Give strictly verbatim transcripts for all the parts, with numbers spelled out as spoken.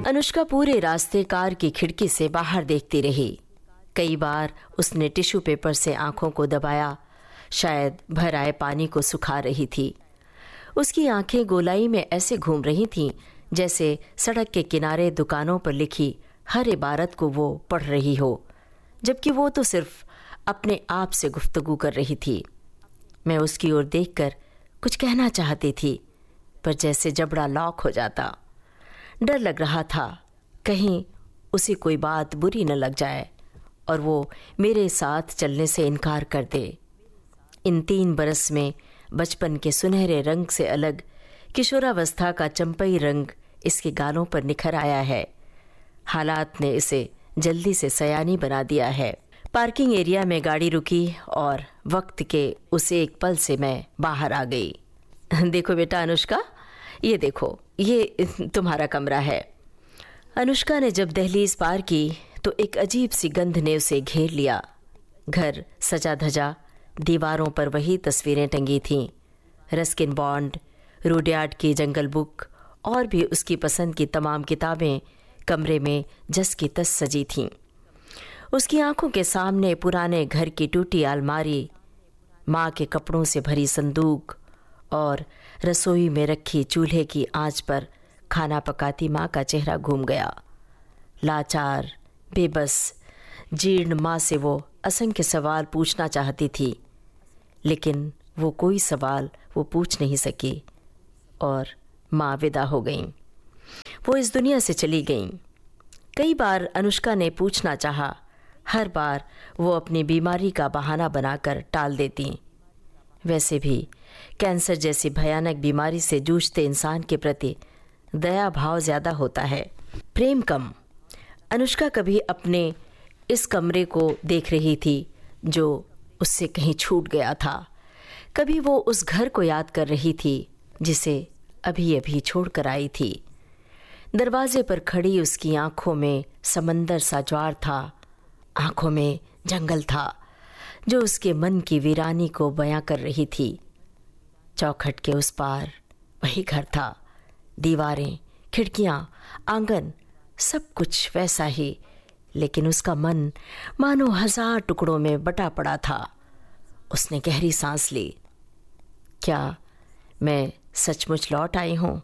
अनुष्का पूरे रास्ते कार की खिड़की से बाहर देखती रही। कई बार उसने टिश्यू पेपर से आंखों को दबाया, शायद भर आए पानी को सुखा रही थी। उसकी आंखें गोलाई में ऐसे घूम रही थीं जैसे सड़क के किनारे दुकानों पर लिखी हर इबारत को वो पढ़ रही हो, जबकि वो तो सिर्फ अपने आप से गुफ्तगू कर रही थी। मैं उसकी ओर देखकर कुछ कहना चाहती थी, पर जैसे जबड़ा लॉक हो जाता। डर लग रहा था कहीं उसे कोई बात बुरी न लग जाए और वो मेरे साथ चलने से इनकार कर दे। इन तीन बरस में बचपन के सुनहरे रंग से अलग किशोरावस्था का चंपई रंग इसके गालों पर निखर आया है। हालात ने इसे जल्दी से सयानी बना दिया है। पार्किंग एरिया में गाड़ी रुकी और वक्त के उसे एक पल से मैं बाहर आ गई। देखो बेटा अनुष्का, ये देखो, ये तुम्हारा कमरा है। अनुष्का ने जब दहलीज पार की तो एक अजीब सी गंध ने उसे घेर लिया। घर सजा धजा, दीवारों पर वही तस्वीरें टंगी थीं, रस्किन बॉन्ड, रूडयार्ड की जंगल बुक और भी उसकी पसंद की तमाम किताबें कमरे में जस की तस सजी थीं। उसकी आंखों के सामने पुराने घर की टूटी अलमारी, माँ के कपड़ों से भरी संदूक और रसोई में रखी चूल्हे की आंच पर खाना पकाती माँ का चेहरा घूम गया। लाचार, बेबस, जीर्ण माँ से वो असंख्य सवाल पूछना चाहती थी, लेकिन वो कोई सवाल वो पूछ नहीं सकी और माँ विदा हो गईं। वो इस दुनिया से चली गईं। कई बार अनुष्का ने पूछना चाहा, हर बार वो अपनी बीमारी का बहाना बनाकर टाल देती। वैसे भी कैंसर जैसी भयानक बीमारी से जूझते इंसान के प्रति दया भाव ज़्यादा होता है, प्रेम कम। अनुष्का कभी अपने इस कमरे को देख रही थी जो उससे कहीं छूट गया था। कभी वो उस घर को याद कर रही थी जिसे अभी अभी छोड़ कर आई थी। दरवाजे पर खड़ी उसकी आंखों में समंदर सा ज्वार था, आंखों में जंगल था जो उसके मन की वीरानी को बयां कर रही थी। चौखट के उस पार वही घर था, दीवारें, खिड़कियां, आंगन, सब कुछ वैसा ही, लेकिन उसका मन मानो हजार टुकड़ों में बटा पड़ा था। उसने गहरी सांस ली। क्या मैं सचमुच लौट आई हूं?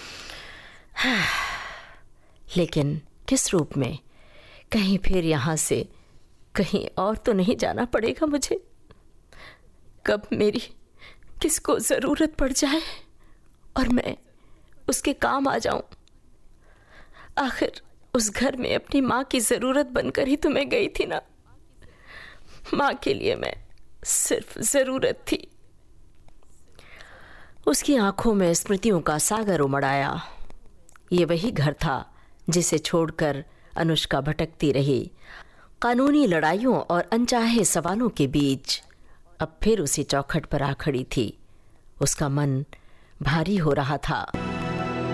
लेकिन किस रूप में? कहीं फिर यहां से कहीं और तो नहीं जाना पड़ेगा मुझे? कब मेरी किसको ज़रूरत पड़ जाए और मैं उसके काम आ जाऊं। आखिर उस घर में अपनी माँ की ज़रूरत बनकर ही तो मैं गई थी ना। माँ के लिए मैं सिर्फ ज़रूरत थी। उसकी आंखों में स्मृतियों का सागर उमड़ आया। ये वही घर था जिसे छोड़कर अनुष्का भटकती रही, कानूनी लड़ाइयों और अनचाहे सवालों के बीच। अब फिर उसी चौखट पर आ खड़ी थी। उसका मन भारी हो रहा था।